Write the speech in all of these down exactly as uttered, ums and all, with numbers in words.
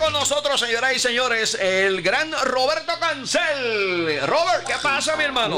con nosotros, señoras y señores, el gran Roberto Cancel. Robert, ¿qué pasa, mi hermano?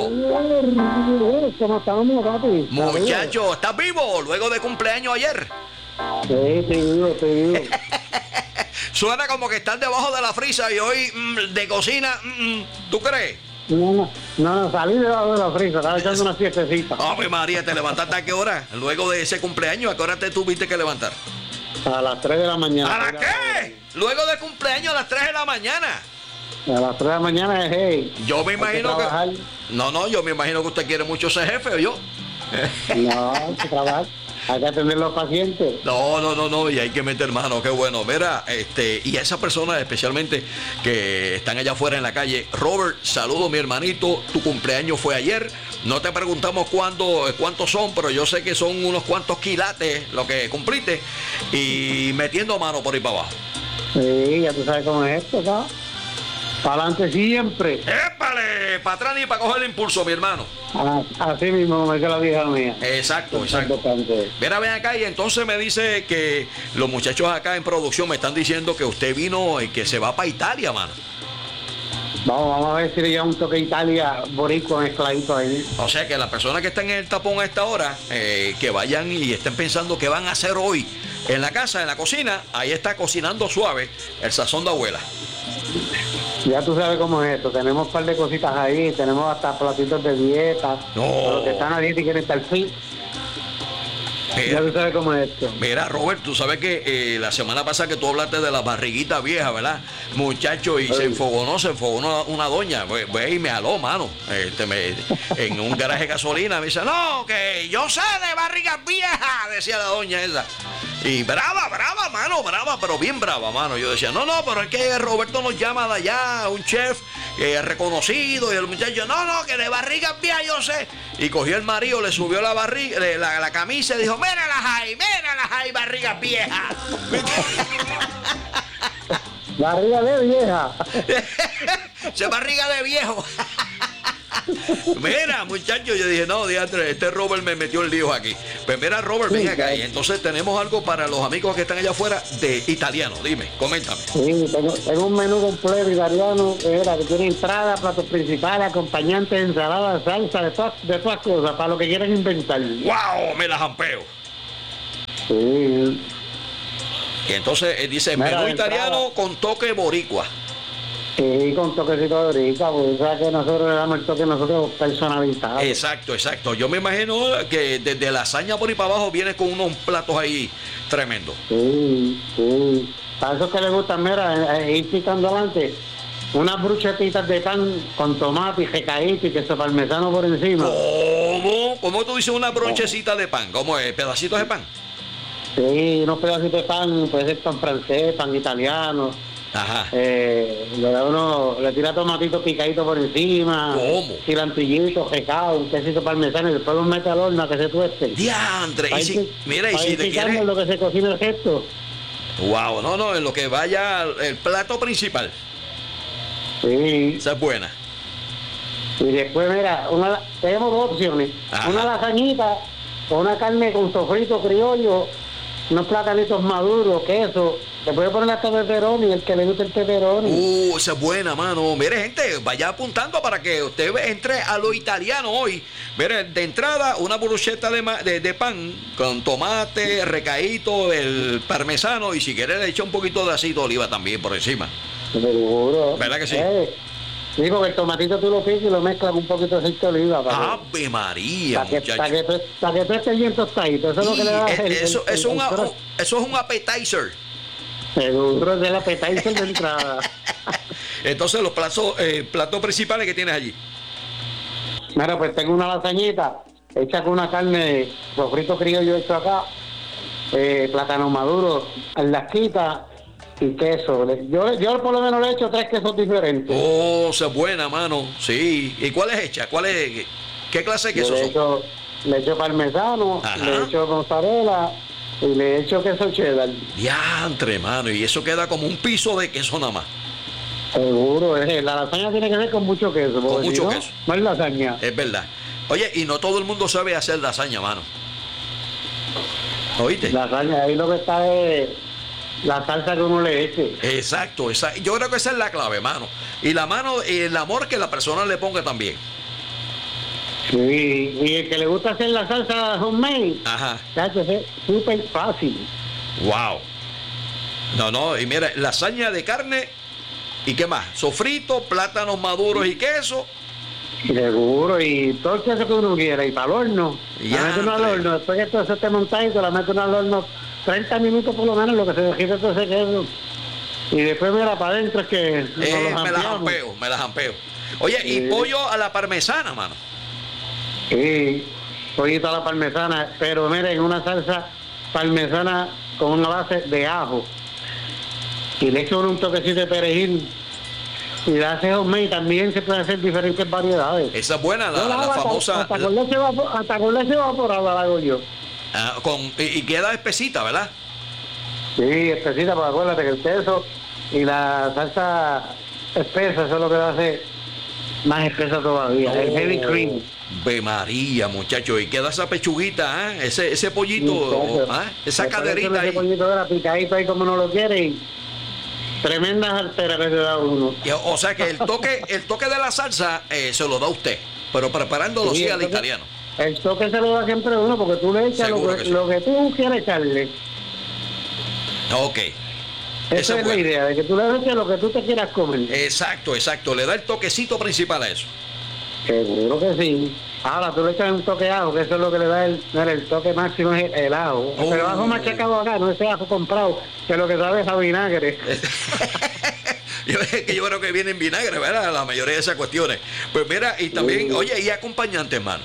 ¿Cómo estamos, papi? Muchacho, ¿estás vivo luego de cumpleaños ayer? Sí, estoy vivo, estoy vivo. Suena como que estás debajo de la frisa y hoy mm, de cocina, mm, ¿tú crees? No, no, no, salí debajo de la frisa, estaba echando una siestecita. Ave María, ¿te levantaste a qué hora? Luego de ese cumpleaños, ¿a qué hora te tuviste que levantar? A las tres de la mañana. ¿A la qué? Luego del cumpleaños a las tres de la mañana. A las tres de la mañana es hey. Yo me imagino que... que... No, no, yo me imagino que usted quiere mucho ser jefe, ¿o yo? No, hay que trabajar. Hay que atender los pacientes. No, no, no, no, y hay que meter mano, qué bueno. Mira, este, y a esas personas especialmente que están allá afuera en la calle. Robert, saludo mi hermanito, tu cumpleaños fue ayer. No te preguntamos cuándo, cuántos son, pero yo sé que son unos cuantos quilates lo que cumpliste. Y metiendo mano por ahí para abajo. Sí, ya tú sabes cómo es esto, ¿sabes? Para adelante siempre. ¡Épale! Para atrás ni para coger el impulso, mi hermano. Ah, así mismo, como dice la vieja mía. Exacto, exacto. Mira, ven acá y entonces me dice que los muchachos acá en producción me están diciendo que usted vino y que se va para Italia, mano. Vamos, vamos a ver si le lleva un toque Italia boricua mezcladito ahí. O sea que las personas que están en el tapón a esta hora, eh, que vayan y estén pensando qué van a hacer hoy en la casa, en la cocina, ahí está cocinando suave el sazón de abuela. Ya tú sabes cómo es esto, tenemos un par de cositas ahí, tenemos hasta platitos de dieta, no. Los que están a dieta y quieren estar fit. Ya tú sabes cómo es esto. Mira, Robert, tú sabes que eh, la semana pasada que tú hablaste de la barriguita vieja, ¿verdad? Muchacho, y Ay. se enfogonó, se enfogonó una, una doña, ve y me aló, mano, este, me, en un garaje de gasolina, me dice, no, que yo sé de barrigas viejas, decía la doña esa. Y brava, brava, mano, brava, pero bien brava, mano. Yo decía, no, no, pero es que Roberto nos llama de allá, un chef eh, reconocido, y el muchacho, no, no, que de barrigas viejas yo sé. Y cogió el marido, le subió la barriga, la, la camisa y dijo, míralas ahí, míralas ahí, barrigas viejas. Barriga de vieja. Se barriga de viejo. Mira, muchachos, yo dije, no, diantre, este Robert me metió en líos aquí. Pues mira, Robert, ven acá. Y entonces tenemos algo para los amigos que están allá afuera de italiano. Dime, coméntame. Sí, tengo, tengo un menú completo italiano era, que tiene entrada, platos principales, acompañantes, ensalada, salsa, de todas, de todas cosas, para lo que quieran inventar. ¡Wow! Me la jampeo. Sí. Y entonces él dice, mira, menú italiano con toque boricua. Sí, con toquecito de rica, pues sabes que nosotros le damos el toque nosotros personalizados. Exacto, exacto. Yo me imagino que desde lasaña por ahí para abajo viene con unos platos ahí tremendos. Sí, sí. Para esos que les gustan, mira, eh, ir picando adelante, unas bruchetitas de pan con tomate y recadito y queso parmesano por encima. ¿Cómo? ¿Cómo tú dices una brochecita de pan? ¿Cómo es? ¿Pedacitos de pan? Sí, unos pedacitos de pan, puede ser pan francés, pan italiano. Ajá. Eh, le da uno, le tira tomatito picadito por encima. ¿Cómo? Cilantrillito, recado, un quesito parmesano y después lo mete al horno a que se tueste. ¡Diantre! Y si, mira, y si te quieres... lo que se cocina el gesto. Wow, no, no, en lo que vaya el plato principal. Sí. Esa es buena. Y después, mira, una, tenemos dos opciones. Ajá. Una lasañita con una carne con sofrito criollo, unos platanitos maduros, queso. Se puede poner hasta pepperoni, el que le guste el pepperoni. Uh, esa es buena, mano. Mire, gente, vaya apuntando para que usted entre a lo italiano hoy. Mire, de entrada, una bruschetta de, de, de pan con tomate, recaíto, el parmesano y si quiere le echa un poquito de aceite de oliva también por encima. Seguro. ¿Verdad que sí? Eh, sí, porque el tomatito tú lo picas y lo mezclas con un poquito de aceite de oliva. Para ¡Ave que, María, para que, para que, para que tú estés bien tostadito. Eso es lo que le da el, eso, el, eso, el, una, el un, eso es un appetizer. Seguro de la appetizer de entrada. Entonces, los platos, eh, platos principales que tienes allí. Mira, pues tengo una lasañita hecha con una carne, sofrito criollo hecho acá, eh, plátano maduro, lasquita y queso. Yo, yo por lo menos le he hecho tres quesos diferentes. Oh, esa es buena, mano. Sí. ¿Y cuál es hecha? ¿Cuál es? ¿Qué clase de queso le son? He hecho, le he hecho parmesano, Ajá. le he hecho mozzarella y le he hecho queso cheddar. Diantre, mano. Y eso queda como un piso de queso nada más. Seguro. Es, la lasaña tiene que ser con mucho queso. Con mucho si no, queso. No es lasaña. Es verdad. Oye, y no todo el mundo sabe hacer lasaña, mano. ¿Oíste? Lasaña, ahí lo que está es la salsa que uno le eche. Exacto, exacto. Yo creo que esa es la clave, mano. Y la mano, y el amor que la persona le ponga también. Sí, y el que le gusta hacer la salsa homemade, Ajá. es súper fácil. Wow. No, no, y mira, lasaña de carne, ¿y qué más? Sofrito, plátanos maduros y queso. Seguro, y todo el queso que uno quiera, y para el horno. Ya, la mete uno al horno, después que todo eso esté montadito, la mete uno al horno treinta minutos por lo menos, lo que se dejita todo ese queso. Y después mira para adentro es que Eh, nos me las jampeo, me las jampeo. Oye, y Sí. pollo a la parmesana, mano. Sí, pollito a la parmesana, pero miren, una salsa parmesana con una base de ajo. Y le echo un toquecito de perejil. Y la hace homemade, también se pueden hacer diferentes variedades. Esa es buena, la, Yo la hago hasta- famosa. Hasta, con leche evapo- hasta con leche evaporada la hago yo. Ah, con, y, y queda espesita, ¿verdad? Sí, espesita, pues acuérdate que el queso y la salsa espesa, eso es lo que la hace más espesa todavía. El heavy cream. Ve María, muchacho, y queda esa pechuguita, ¿eh? ese, ese pollito, Muchacho. ¿ah? Esa Después caderita ese ahí. pollito era picadito ahí como no lo quiere y tremendas alteras que se da uno. Y, o sea que el toque, el toque de la salsa eh, se lo da usted, pero preparándolo Sí, sí al el toque- italiano. El toque se lo da siempre uno porque tú le echas lo Seguro que, que sí. lo que tú quieres echarle. Ok. Esa Esa es es la buena. idea, de que tú le eches lo que tú te quieras comer. Exacto, exacto. Le da el toquecito principal a eso. Seguro que sí. Ahora tú le echas un toque de ajo, que eso es lo que le da el, mira, el toque máximo es el, el ajo. Oh. Pero el ajo machacado acá, no ese ajo comprado, que lo que sabe es a vinagre. yo, es que yo creo que viene en vinagre, ¿verdad? La mayoría de esas cuestiones. Pues mira, y también, Sí. oye, y acompañante, hermano.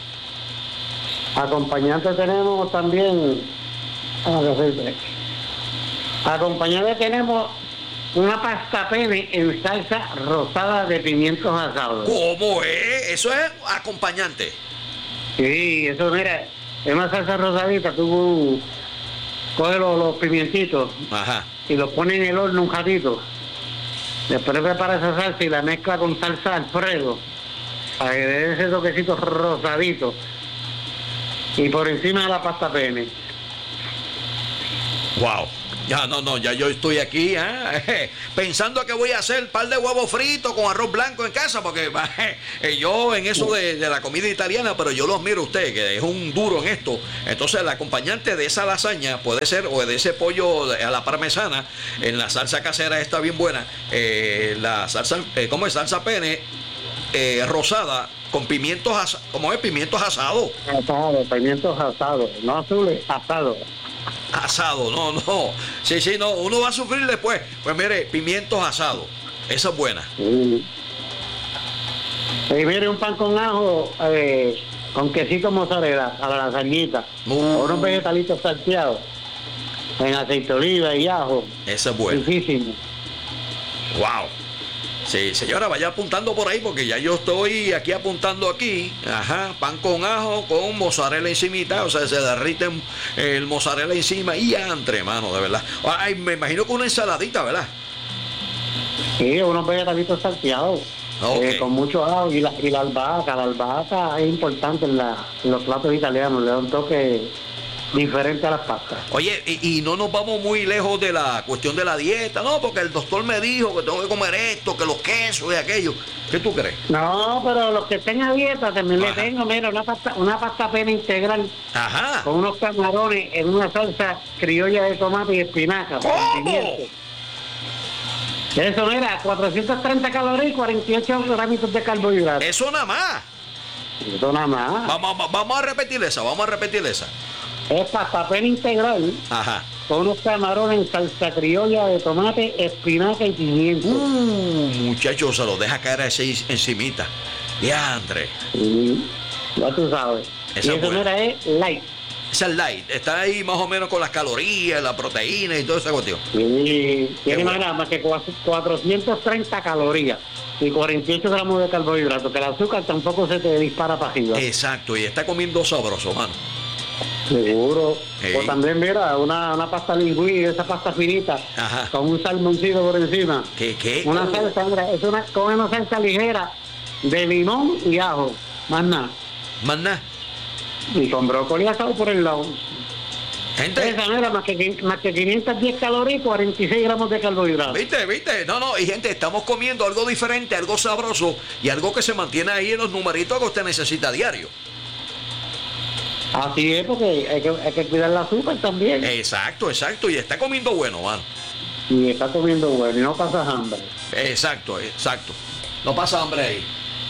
Acompañante tenemos también, vamos a hacer, acompañante tenemos una pasta pene en salsa rosada de pimientos asados. ¿Cómo es? Eso es acompañante. Sí, eso mira, es una salsa rosadita, tú coges los, los pimientitos Ajá. y los pones en el horno un ratito. Después prepara esa salsa y la mezcla con salsa Alfredo para que dé ese toquecito rosadito. Y por encima de la pasta pene. Wow. Ya, no, no, ya yo estoy aquí, ¿eh? pensando que voy a hacer un par de huevos fritos con arroz blanco en casa, porque eh, yo en eso de, de la comida italiana, pero yo los miro a usted, que es un duro en esto. Entonces, el acompañante de esa lasaña puede ser, o de ese pollo a la parmesana, en la salsa casera está bien buena, eh, la salsa, eh, ¿cómo es? Salsa pene eh, rosada, con pimientos asados, ¿cómo es? Pimientos asados. Asados, pimientos asados, no azules, asados. Asado, no, no. Sí, sí, no, uno va a sufrir después. Pues mire, pimientos asados. Esa es buena. Sí. Y mire un pan con ajo, eh, con quesito mozzarella a la lasañita, Uh. o unos vegetalitos salteados, en aceite de oliva y ajo. Esa es buena. Riquísimo. Wow. Sí, señora, vaya apuntando por ahí porque ya yo estoy aquí apuntando aquí. Ajá, pan con ajo con mozzarella encimita, o sea, se derrite el mozzarella encima y ya entre, mano, de verdad. Ay, me imagino que una ensaladita, ¿verdad? Sí, unos vegetalitos salteados, Ok. eh, con mucho ajo y la, y la albahaca. La albahaca es importante en, la, en los platos italianos, le da un toque diferente a las pastas. Oye, y, y no nos vamos muy lejos de la cuestión de la dieta, no, porque el doctor me dijo que tengo que comer esto, que los quesos y aquello. ¿Qué tú crees? No, pero los que estén a dieta también Ajá. le tengo, mira, una pasta, una pasta pena integral Ajá. con unos camarones en una salsa criolla de tomate y espinaca. con ¿Cómo? pimiento. Eso, mira, cuatrocientas treinta calorías y cuarenta y ocho gramitos de carbohidratos. Eso nada más. Eso nada más. Vamos, vamos- vamos a repetir esa, vamos a repetir esa. Es pasta pena integral Ajá. con unos camarones en salsa criolla de tomate, espinaca y pimiento. Uh, muchachos, se lo deja caer así encimita. Diantre. Sí, ya tú sabes. Esa y es eso, buena. mira, es light. Esa es light. Está ahí más o menos con las calorías, la proteína y toda esa cuestión. Sí, tiene bueno. nada más que cua- cuatrocientas treinta calorías y cuarenta y ocho gramos de carbohidratos, que el azúcar tampoco se te dispara para arriba. Exacto, y está comiendo sabroso, mano. Seguro. Ey. O también, mira, una, una pasta lingüí, esa pasta finita, Ajá. con un salmoncito por encima. ¿Qué, qué? Una salsa, mira, es una, con una salsa ligera de limón y ajo, más nada. Más nada. Y con brócoli asado por el lado. Gente, esa no era más que, más que quinientas diez calorías y cuarenta y seis gramos de carbohidratos. ¿viste? ¿Viste? No, no, y gente, estamos comiendo algo diferente, algo sabroso y algo que se mantiene ahí en los numeritos que usted necesita a diario. Así es, porque hay que, hay que cuidar el azúcar también. Exacto, exacto, y está comiendo bueno, mano. Y está comiendo bueno y no pasas hambre. Exacto, exacto. No pasa hambre ahí.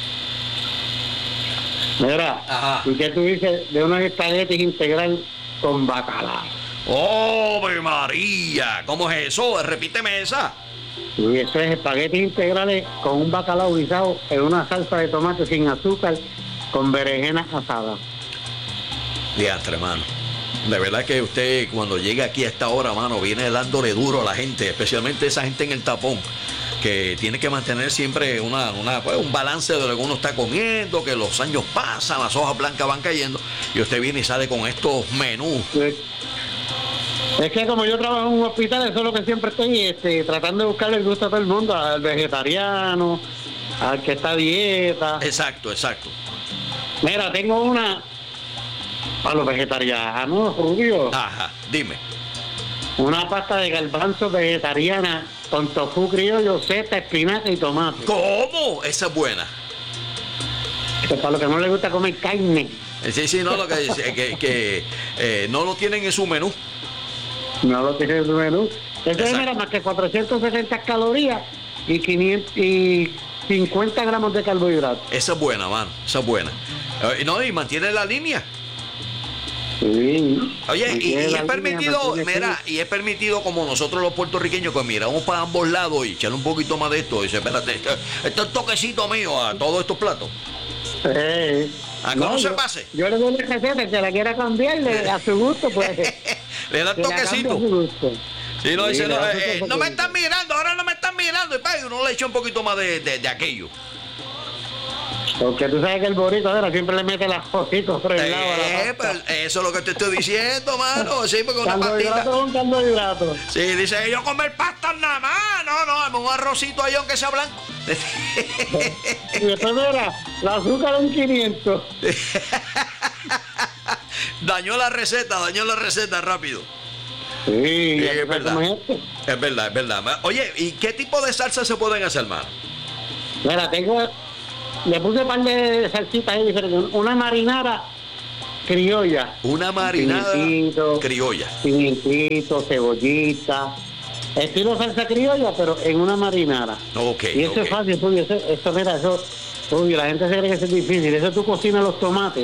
Mira, Ajá. ¿y qué tú dices de unos espaguetis integral con bacalao? ¡Oh, María! ¿Cómo es eso? Repíteme esa. Y eso es espaguetis integrales con un bacalao guisado en una salsa de tomate sin azúcar con berenjenas asadas. Diantre, mano. De verdad que usted cuando llega aquí a esta hora, mano, viene dándole duro a la gente, especialmente esa gente en el tapón, que tiene que mantener siempre una, una pues, un balance de lo que uno está comiendo, que los años pasan, las hojas blancas van cayendo, y usted viene y sale con estos menús. Sí. Es que como yo trabajo en un hospital, eso es lo que siempre estoy este, tratando de buscarle el gusto a todo el mundo, al vegetariano, al que está a dieta. Exacto, exacto. Mira, tengo una a los vegetarianos, Rubio. Ajá, dime. Una pasta de garbanzos vegetariana con tofu criollo, seta, espinaca y tomate. ¿Cómo? Esa es buena. Que para los que no les gusta comer carne, Sí, sí, no, lo que, que, que eh, no lo tienen en su menú. no lo tiene en su menú. Eso Exacto. era más que cuatrocientas sesenta calorías y quinientos y cincuenta gramos de carbohidratos. Esa es buena, mano, esa es buena. Eh, no, y mantiene la línea. Sí. Oye, y, tiene y la es línea, permitido, mantiene mira, y es permitido como nosotros los puertorriqueños que miramos para ambos lados y echarle un poquito más de esto. Y dice, espérate, esto, esto es toquecito mío a todos estos platos. Sí. ¿A cómo se yo, pase? Yo le doy la receta, que la quiera cambiarle a su gusto, pues. Le da que la cambie toquecito. a su gusto. Sí, no, Sí, dice, le no, da su eh, toquecito. no me están mirando, ahora no me están mirando. Y pa, y uno le echa un poquito más de, de, de aquello. Porque tú sabes que el boricua ahora siempre le mete las cositas por el lado a la Eh, pasta. pues, eso es lo que te estoy diciendo, mano. Sí, porque una Carbohidrato pastita. con carbohidrato. Sí, dice, yo comer pastas nada más. No, no, dame un arrocito ahí aunque sea blanco. Y después era la azúcar un quinientos. Dañó la receta, dañó la receta rápido. Sí, Sí, ya es tú sabes verdad. cómo es esto. Es verdad, es verdad. Oye, ¿y qué tipo de salsa se pueden hacer, mano? Mira, tengo, le puse un par de salsitas ahí diferentes. Una marinara criolla. Una marinada Pimientito, criolla. Pimientito, cebollita. Estilo salsa criolla, pero en una marinara. Ok, Y eso ok. es fácil, Fulvio. Eso, eso, mira, eso, Fulvio, la gente se cree que eso es difícil. Eso tú cocinas los tomates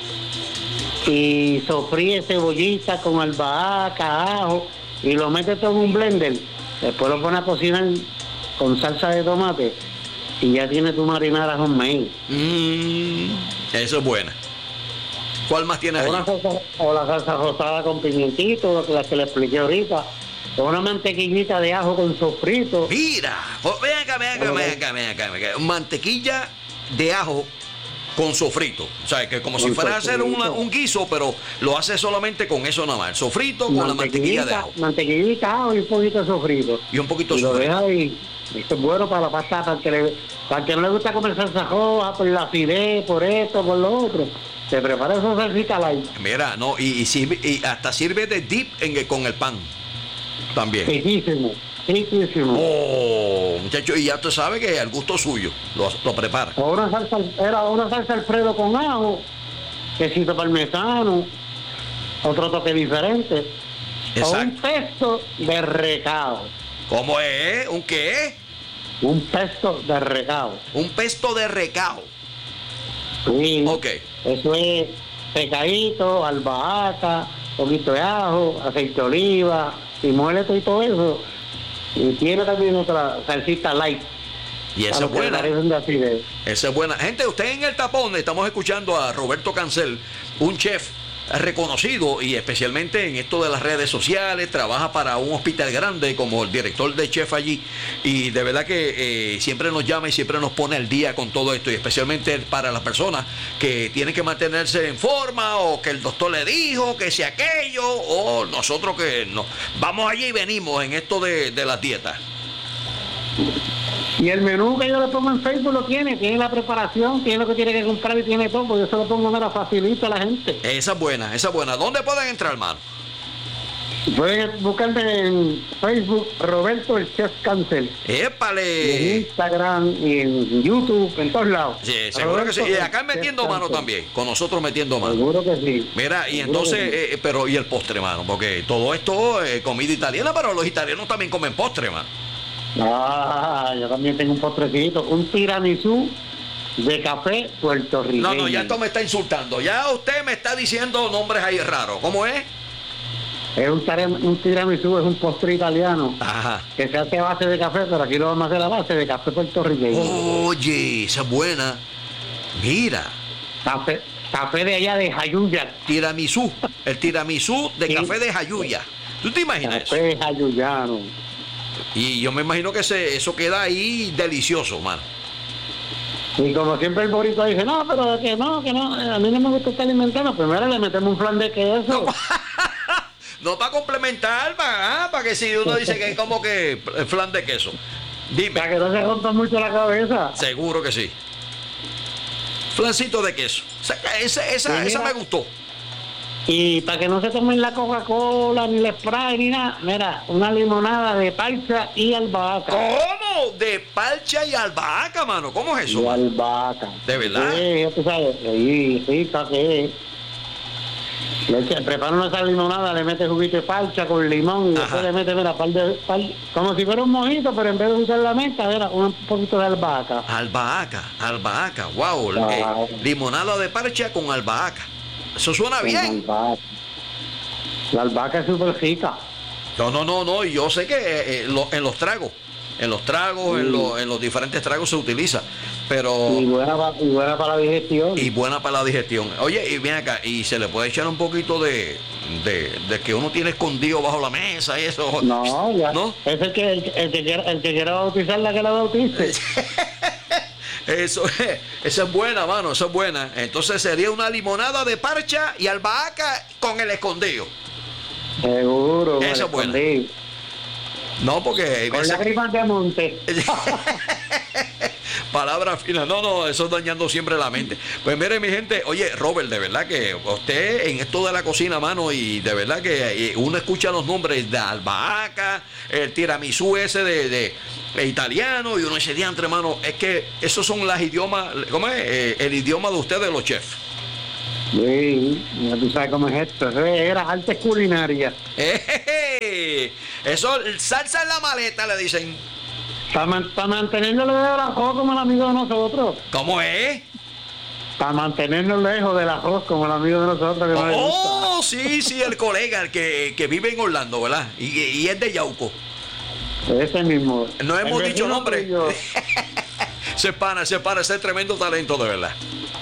y sofríes cebollita con albahaca, ajo y lo metes todo en un blender. Después lo pones a cocinar con salsa de tomate y ya tienes tu marinara homemade. Mm, eso es buena. ¿Cuál más tienes O, allí? una salsa, o la salsa rosada con pimientito, la que le expliqué ahorita. O una mantequillita de ajo con sofrito. Mira, oh, ven acá, ven acá, ven acá, ven acá, ven acá. Mantequilla de ajo con sofrito. O sea, que como si Con fuera a hacer sofrito. una- un guiso, pero lo hace solamente con eso nada más. El sofrito con la mantequilla de ajo. Mantequillita, ajo y un poquito de sofrito. Y un poquito de Y lo sofrito. deja ahí. Esto es bueno para la pasta, para el que, le, para el que no le gusta comer salsa roja, por la acidez, por esto, por lo otro. Se prepara esa salsita light. Mira, no, y, y, sirve- y hasta sirve de dip en el- con el pan. También. Riquísimo, riquísimo. Oh, muchacho, y ya tú sabes que al gusto suyo lo, lo prepara. O una salsa, era una salsa Alfredo con ajo, quesito parmesano, otro toque diferente. O un Exacto. pesto de recao. ¿Cómo es? ¿Un qué? Un pesto de recao. Un pesto de recao. Sí. Ok. Eso es pecadito, albahaca, poquito de ajo, aceite de oliva, y muélete y todo eso. Y tiene también otra salsita light. Y esa para es los que le buena. parecen de acidez. Esa es buena. Gente, usted en el tapón, estamos escuchando a Roberto Cancel, un chef reconocido y especialmente en esto de las redes sociales, trabaja para un hospital grande como el director de chef allí y de verdad que eh, siempre nos llama y siempre nos pone al día con todo esto y especialmente para las personas que tienen que mantenerse en forma o que el doctor le dijo que si aquello o nosotros que no vamos allí y venimos en esto de, de las dietas. Y el menú que yo le pongo en Facebook lo tiene, tiene la preparación, tiene lo que tiene que comprar y tiene todo, porque yo se lo pongo mera facilito a la gente. Esa es buena, esa es buena. ¿Dónde pueden entrar, hermano? Pueden buscarme en Facebook, Roberto el Chef Cancel. ¡Épale! En Instagram, y en YouTube, en todos lados. Sí, seguro Roberto que sí. Y acá metiendo mano Cancel. también, con nosotros metiendo mano. Seguro que sí. Mira, y Seguro entonces, que sí. eh, pero y el postre, mano, porque todo esto es comida italiana, pero los italianos también comen postre, mano. Ah, yo también tengo un postrecito, un tiramisú de café puertorriqueño. No, no, ya esto me está insultando. Ya usted me está diciendo nombres ahí raros. ¿Cómo es? Es un, tare- un tiramisú, es un postre italiano Ajá. que se hace a base de café, pero aquí lo vamos a hacer a base de café puertorriqueño. Oye, esa es buena. Mira, Café, café de allá de Jayuya. tiramisú. El tiramisú de Sí. café de Jayuya. ¿Tú te imaginas eso? Café de Jayuyano. Y yo me imagino que ese, eso queda ahí delicioso, mano. Y como siempre el boricua dice, no, pero que no, que no, a mí no me gusta estar alimentando. Primero le metemos un flan de queso. No para complementar, para, para que si uno dice que es como que eh, flan de queso. Dime. Para que no se rompa mucho la cabeza. Seguro que sí. Flancito de queso. O sea, esa, esa, Sí, esa mira. me gustó. Y para que no se tomen la Coca-Cola, ni el Sprite, ni nada, mira, una limonada de parcha y albahaca. ¿Cómo? De parcha y albahaca, mano. ¿Cómo es eso? Y mano? albahaca. ¿De verdad? Sí, ya tú sabes. Sí, sí, para que le echa- prepara una esa limonada, le mete juguito de parcha con limón y Ajá. después le mete, mira, par de, par- como si fuera un mojito, pero en vez de usar la menta, mira, un poquito de albahaca. Albahaca, albahaca. Wow. Wow. eh, limonada de parcha con albahaca. Eso suena Con bien. albahaca. La albahaca es súper rica. No, no, no, no. Yo sé que eh, eh, lo- en los tragos, en los tragos, en, Sí. los, en los diferentes tragos se utiliza. Pero. Y buena, pa- y buena para la digestión. Y buena para la digestión. Oye, y ven acá, y se le puede echar un poquito de, de, de que uno tiene escondido bajo la mesa y eso. No, ya. ¿No? Es el que, el, el que quiera, el que quiera bautizarla, que la bautice. Eso es, esa es buena, mano, esa es buena. Entonces sería una limonada de parcha y albahaca con el escondido. Seguro. Esa me es la buena. escondí. No, porque hay Con veces que- lágrimas de monte. palabras finas. No, no, eso es dañando siempre la mente. Pues mire, mi gente, oye, Robert, de verdad que usted en esto de la cocina, mano, y de verdad que eh, uno escucha los nombres de albahaca, el tiramisú ese de, de, de italiano, y uno dice, diantre, mano, es que esos son las idiomas, ¿cómo es? Eh, el idioma de ustedes, los chefs. Sí, ya tú sabes cómo es esto. Eso era artes culinarias. ¡Eh! Eso, salsa en la maleta, le dicen. Para, man, para mantenernos lejos del arroz como el amigo de nosotros. ¿Cómo es? Para mantenernos lejos del arroz como el amigo de nosotros que no le gusta. Oh, sí, sí, el colega, el que, que vive en Orlando, ¿verdad? Y, y es de Yauco. Ese mismo. No El hemos dicho vecino nombre. tuyo. Se para, se para, ese tremendo talento, de verdad.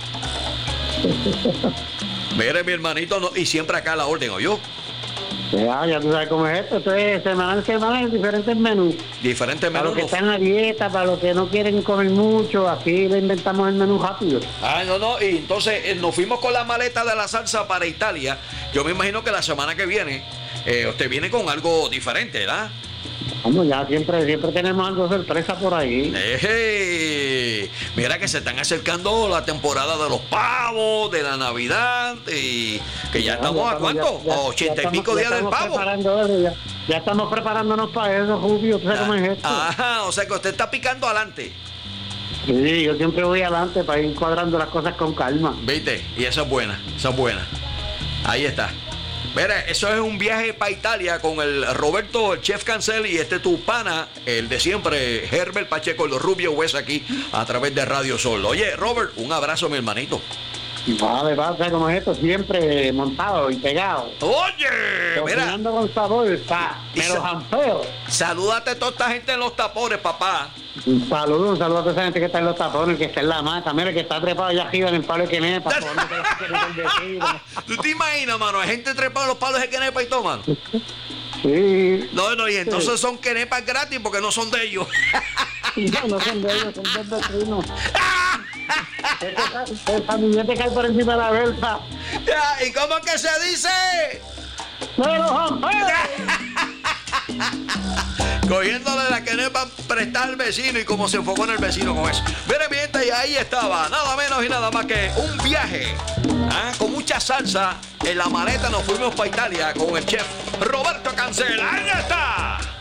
Mire, mi hermanito, no, y siempre acá a la orden, ¿oyó? Ya, ya tú sabes cómo es esto. Esto es semanal, semanal, diferentes menús. Diferentes Para los menús. que están a dieta, para los que no quieren comer mucho, así le inventamos el menú rápido. Ah, no, no, y entonces eh, nos fuimos con la maleta de la salsa para Italia. Yo me imagino que la semana que viene eh, usted viene con algo diferente, ¿verdad? Vamos, ya siempre, siempre tenemos algo sorpresa por ahí. Eje. Mira que se están acercando la temporada de los pavos, de la Navidad, y que ya, estamos a cuánto, ya- ya- ochenta ya y pico estamos- días ya del estamos pavo. preparando- Ya, ya estamos preparándonos para eso, Julio. ¿Tú sabes cómo es esto? Ajá, o sea que usted está picando adelante, Sí, yo siempre voy adelante para ir cuadrando las cosas con calma. ¿viste? Y esa es buena, esa es buena. Ahí está. Mira, eso es un viaje para Italia con el Roberto, el chef Cancel, y este tu pana, el de siempre, Herbert Pacheco, el rubio Hues, aquí a través de Radio Sol. Oye, Robert, un abrazo, mi hermanito. Vale, va, ¿sabes cómo es esto? Siempre montado y pegado. Oye, mira, Cocinando con sabor, pa, Y pero sa- jampeo. salúdate a toda esta gente en los tapones, papá. Un saludo, un saludo a toda esa gente que está en los tapones, que está en la mata, mira, que está trepado allá arriba en el palo de Quenepa. por donde te vas a querer el vecino. ¿Tú te imaginas, mano? Hay gente trepada en los palos de quenepa y todo, mano. Sí. No, no, y entonces son quenepas gratis porque no son de ellos. No, no son de ellos, son dos vecinos. Ese- El familiar cae por encima de la verja. Ya, ¿y cómo es que se dice? ¡Pero jampeo! Cogiéndole la quenepa prestada al vecino y como se enfocó en el vecino con eso. Miren, mi gente, y ahí estaba, nada menos y nada más que un viaje, ¿ah? Con mucha salsa. En la maleta nos fuimos para Italia con el chef Roberto Cancel. ¡Ahí está!